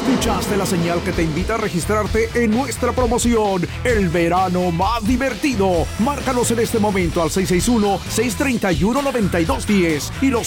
Escuchaste la señal que te invita a registrarte en nuestra promoción, El Verano Más Divertido. Márcanos en este momento al 661-631-9210 y los